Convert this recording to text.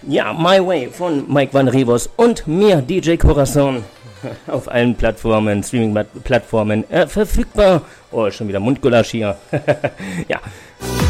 Ja, My Way von Mike Van Rivos und mir, DJ Corazon. Auf allen Plattformen, Streaming-Plattformen verfügbar. Oh, schon wieder Mundgulasch hier. Ja.